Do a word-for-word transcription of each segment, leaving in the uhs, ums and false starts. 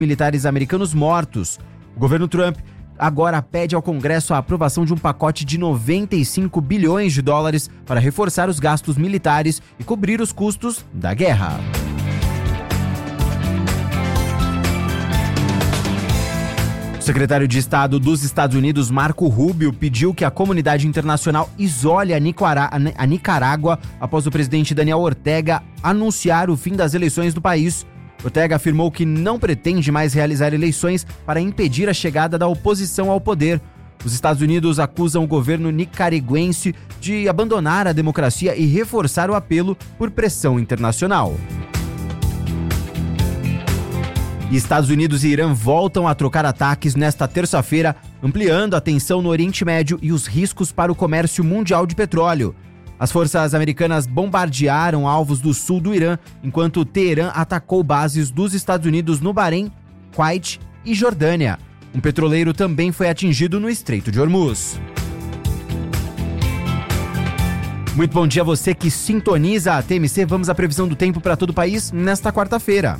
militares americanos mortos. O governo Trump agora pede ao Congresso a aprovação de um pacote de noventa e cinco bilhões de dólares para reforçar os gastos militares e cobrir os custos da guerra. O secretário de Estado dos Estados Unidos, Marco Rubio, pediu que a comunidade internacional isole a, Nicara- a Nicarágua após o presidente Daniel Ortega anunciar o fim das eleições do país. Ortega afirmou que não pretende mais realizar eleições para impedir a chegada da oposição ao poder. Os Estados Unidos acusam o governo nicaragüense de abandonar a democracia e reforçar o apelo por pressão internacional. E Estados Unidos e Irã voltam a trocar ataques nesta terça-feira, ampliando a tensão no Oriente Médio e os riscos para o comércio mundial de petróleo. As forças americanas bombardearam alvos do sul do Irã, enquanto Teherã atacou bases dos Estados Unidos no Bahrein, Kuwait e Jordânia. Um petroleiro também foi atingido no Estreito de Hormuz. Muito bom dia a você que sintoniza a T M C. Vamos à previsão do tempo para todo o país nesta quarta-feira.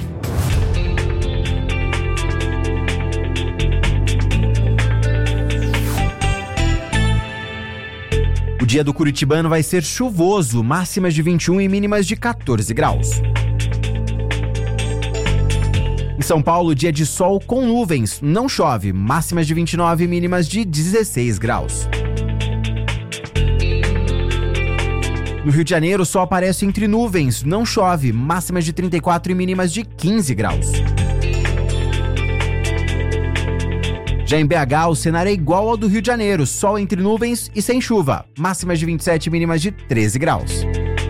O dia do curitibano vai ser chuvoso, máximas de vinte e um e mínimas de quatorze graus. Em São Paulo, dia de sol com nuvens, não chove, máximas de vinte e nove e mínimas de dezesseis graus. No Rio de Janeiro, o sol aparece entre nuvens, não chove, máximas de trinta e quatro e mínimas de quinze graus. Já em B H, o cenário é igual ao do Rio de Janeiro, sol entre nuvens e sem chuva, máximas de vinte e sete e mínimas de treze graus.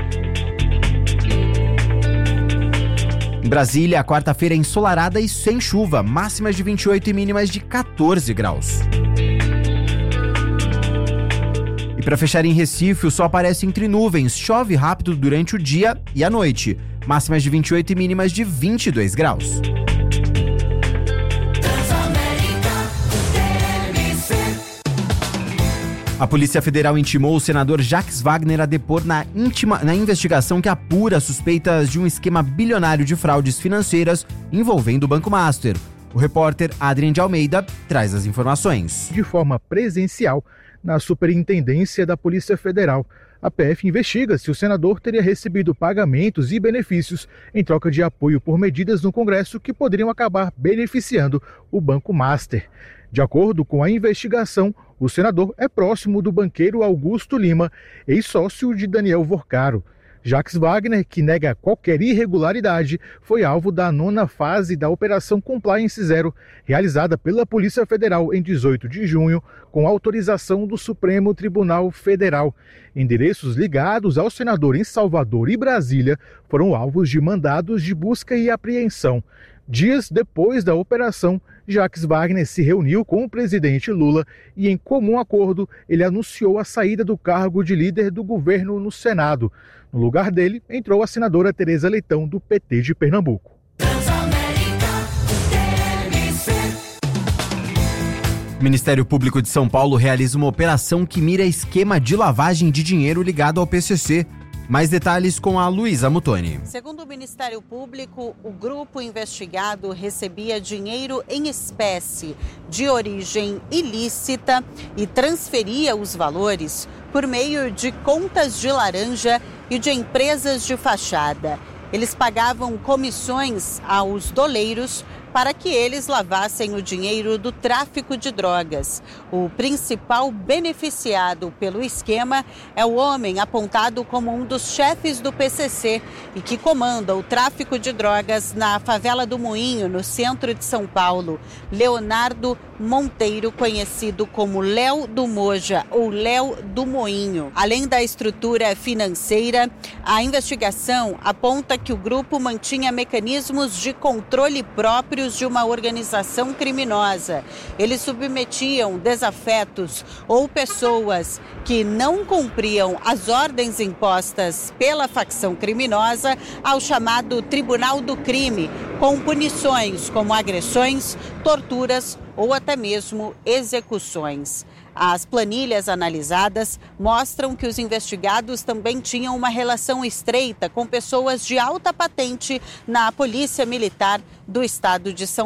Em Brasília, a quarta-feira é ensolarada e sem chuva, máximas de vinte e oito e mínimas de quatorze graus. E para fechar em Recife, o sol aparece entre nuvens, chove rápido durante o dia e a noite, máximas de vinte e oito e mínimas de vinte e dois graus. A Polícia Federal intimou o senador Jacques Wagner a depor na, intima, na investigação que apura suspeitas de um esquema bilionário de fraudes financeiras envolvendo o Banco Master. O repórter Adrien de Almeida traz as informações. De forma presencial, na Superintendência da Polícia Federal, a P F investiga se o senador teria recebido pagamentos e benefícios em troca de apoio por medidas no Congresso que poderiam acabar beneficiando o Banco Master. De acordo com a investigação, o senador é próximo do banqueiro Augusto Lima, ex-sócio de Daniel Vorcaro. Jacques Wagner, que nega qualquer irregularidade, foi alvo da nona fase da Operação Compliance Zero, realizada pela Polícia Federal em dezoito de junho, com autorização do Supremo Tribunal Federal. Endereços ligados ao senador em Salvador e Brasília foram alvos de mandados de busca e apreensão. Dias depois da operação, Jacques Wagner se reuniu com o presidente Lula e, em comum acordo, ele anunciou a saída do cargo de líder do governo no Senado. No lugar dele, entrou a senadora Tereza Leitão, do P T de Pernambuco. O Ministério Público de São Paulo realiza uma operação que mira esquema de lavagem de dinheiro ligado ao P C C. Mais detalhes com a Luísa Mutoni. Segundo o Ministério Público, o grupo investigado recebia dinheiro em espécie de origem ilícita e transferia os valores por meio de contas de laranja e de empresas de fachada. Eles pagavam comissões aos doleiros para que eles lavassem o dinheiro do tráfico de drogas. O principal beneficiado pelo esquema é o homem apontado como um dos chefes do P C C e que comanda o tráfico de drogas na favela do Moinho, no centro de São Paulo, Leonardo Monteiro, conhecido como Léo do Moja ou Léo do Moinho. Além da estrutura financeira, a investigação aponta que o grupo mantinha mecanismos de controle próprios de uma organização criminosa. Eles submetiam desafetos ou pessoas que não cumpriam as ordens impostas pela facção criminosa ao chamado Tribunal do Crime, com punições como agressões, torturas ou até mesmo execuções. As planilhas analisadas mostram que os investigados também tinham uma relação estreita com pessoas de alta patente na Polícia Militar do Estado de São